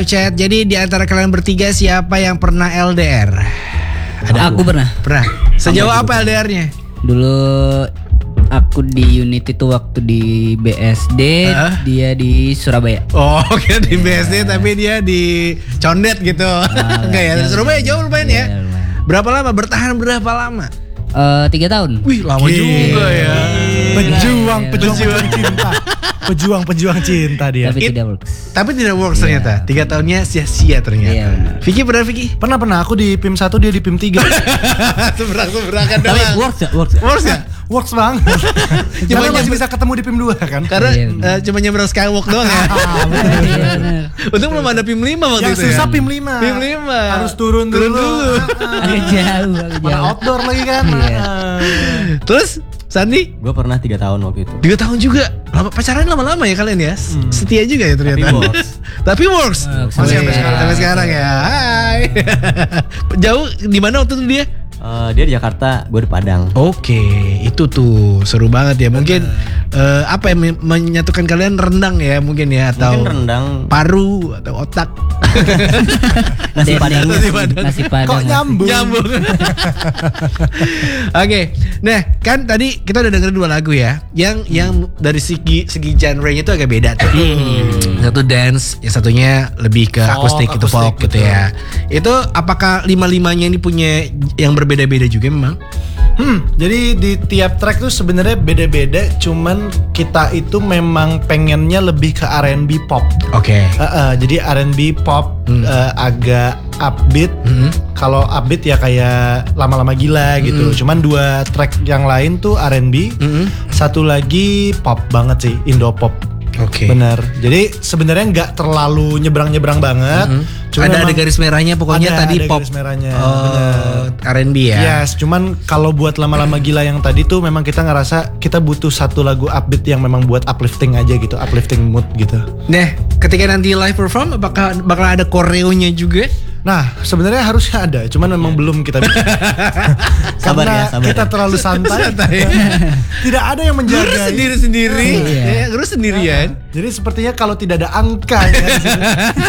Chat. Jadi di antara kalian bertiga siapa yang pernah LDR? Aku pernah. Pernah. Sejauh apa LDR-nya? Dulu aku di unit itu waktu di BSD, dia di Surabaya. Oh, oke di BSD tapi dia di Condet gitu. Enggak ya, Surabaya jauh lumayan ya. Berapa lama? Bertahan berapa lama? 3 tahun. Wih, lama juga ya. Pejuang cinta. Pejuang cinta dia. Tapi tidak works. Tapi tidak works ternyata. 3 tahunnya sia-sia ternyata. Iya, benar. Vicky pernah Vicky? Pernah aku di PIM 1, dia di PIM 3. Seberang-seberangan Tapi doang. works ya? Works banget. Cuma masih bisa ketemu di PIM 2 kan? Karena Iya, cuma nyebrang Skywalk doang ya. Iya, benar. Untung belum ada PIM 5 waktu Yang itu susah ya. PIM 5. PIM 5. Harus turun dulu. Agak jauh. Mana outdoor lagi kan? Iya. Terus Sandi? Gue pernah 3 tahun waktu itu. 3 tahun juga. Pacaran lama-lama ya kalian ya. Setia juga ya ternyata. Tapi works. Tapi works. Masih sampai sekarang ya. Hai. Jauh di mana waktu itu dia? Dia di Jakarta, gue di Padang. Oke, itu tuh seru banget ya. Mungkin apa yang menyatukan kalian rendang ya mungkin ya atau Mungkin rendang. paru atau otak. Nasi Padang. Nasi Padang. Kok nyambung? Oke, nah kan tadi kita udah dengerin 2 lagu ya, yang dari segi genre-nya itu agak beda tuh. Satu dance, yang satunya lebih ke akustik itu folk gitu ya. Itu apakah 5-5-nya ini punya yang berbeda-beda juga memang? Jadi di tiap track tuh sebenarnya beda-beda, cuman kita itu memang pengennya lebih ke R&B pop. Oke. Jadi R&B pop agak upbeat. Kalau upbeat ya kayak lama-lama gila gitu. Cuman 2 track yang lain tuh R&B. Satu lagi pop banget sih, Indo pop. Oke. Bener. Jadi sebenarnya nggak terlalu nyebrang-nyebrang banget. Cuma ada garis merahnya pokoknya tadi pop. Ada garis merahnya. R&B ya. Yes, cuman kalau buat lama-lama gila yang tadi tuh memang kita ngerasa kita butuh satu lagu upbeat yang memang buat uplifting aja gitu, uplifting mood gitu. Nah, ketika nanti live perform apakah bakal ada koreonya juga? Nah, sebenarnya harusnya ada, cuman memang belum kita bikin. Sabar Karena ya, sabar kita ya. terlalu santai. Tidak ada yang menjaga. Ngurus sendiri-sendiri, ya, ngurus sendirian. Jadi sepertinya kalau tidak ada angka ya, di sini.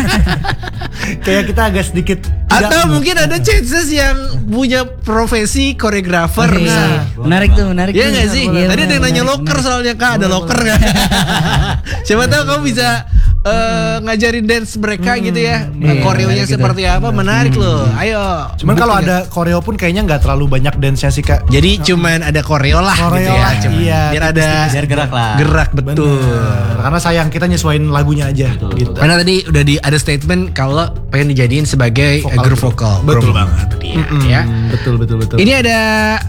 Kayak kita agak sedikit Atau mungkin ada chances yang punya profesi koreografer. Iya. Menarik tuh. Iya nggak sih? Iya, Tadi ada yang nanya benar, loker benar. soalnya Kak, ada loker nggak? Siapa tahu kamu bisa ngajarin dance mereka gitu ya. Koreonya gitu. seperti apa? Menarik loh. Ayo. Cuman kalau Buktikan. ada koreo pun kayaknya nggak terlalu banyak dance-nya sih Kak. Jadi cuman ada koreo lah Koreo gitu ya. lah, Cuman. iya. Biar ada Biar gerak lah. gerak betul. Bener. Karena sayang kita nyesuaiin lagunya aja gitu. Karena tadi udah ada statement kalau pengen dijadiin sebagai grup vokal. Betul banget dia ya. Betul. Ini ada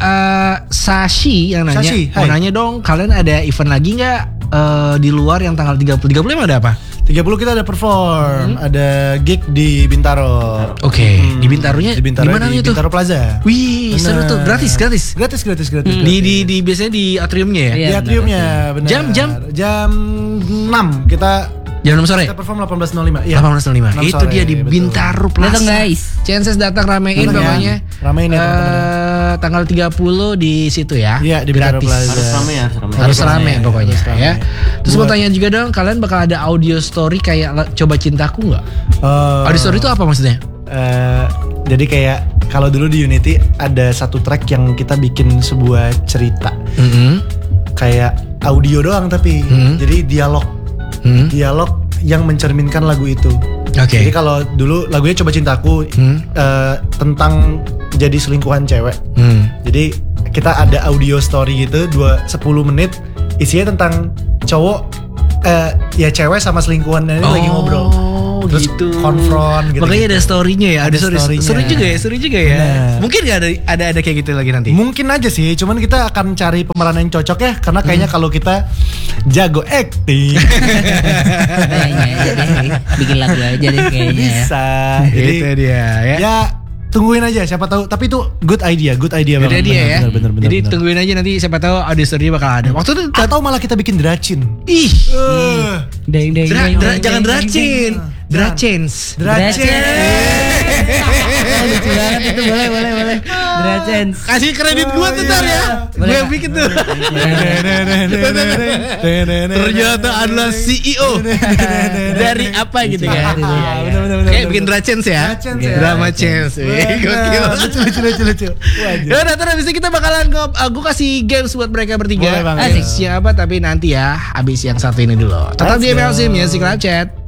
Sashi yang nanya, Sashi, mau hai. nanya dong, kalian ada event lagi nggak di luar yang tanggal 30 emang ada apa? 30 kita ada perform, ada gig di Bintaro. Oke, di Bintaronya Di Bintaro, mana di tuh? Bintaro Plaza. Wih, seru tuh, gratis. Gratis. Di biasanya di atriumnya ya? Iya. Di atriumnya, benar. Jam 6 kita Jam 6 sore? perform 18.05. Iya. 18.05. 6 Itu sore, dia di betul. Bintaro Plaza. Datang, guys. Chances datang ramein Datang ya. pokoknya. Ramein ya, teman-teman. Tanggal 30 di situ ya. Iya, di Bintaro gratis. Plaza. Harus rame ya, Harus rame pokoknya harus rame. ya. Terus mau tanya juga dong, kalian bakal ada audio story kayak Coba Cintaku nggak? Audio story itu apa maksudnya? Jadi kayak kalau dulu di Unity ada satu track yang kita bikin sebuah cerita. Kayak audio doang tapi. Jadi dialog. Dialog yang mencerminkan lagu itu. Oke. Jadi kalau dulu lagunya Coba Cintaku tentang jadi selingkuhan cewek. Jadi kita ada audio story gitu 10 menit isinya tentang cowok ya cewek sama selingkuhannya ini lagi ngobrol. Terus gitu. konfront gitu. Makanya ada story-nya ya, ada story. story-nya. Seru juga ya. Bener. Mungkin nggak ada kayak gitu lagi nanti. Mungkin aja sih, cuman kita akan cari pemeran yang cocok ya, karena kayaknya kalau kita jago acting Kayaknya aja deh, bikin lagu aja deh kayaknya. bisa. Jadi dia ya. Ya tungguin aja, siapa tahu. Tapi itu good idea Jadi banget. dia ya. Bener. Jadi tungguin aja nanti siapa tahu audio story-nya bakal ada. Waktu itu Atau malah kita bikin dracin. ih, Deng, jangan dracin. Dracens. Dracin. lucu banget itu, boleh. Drachens. Kasih kredit gua tuh ntar ya. Gue yang bikin tuh. Ternyata adalah CEO dari apa gitu kan. Kayak bikin Drachens ya. Drama Chance. Gokil. Lucu. Ya udah, terus abis itu kita bakalan gue kasih games buat mereka bertiga. Boleh banget. Siapa tapi nanti ya abis yang satu ini dulu. Tetap di MLC Music Live Chat.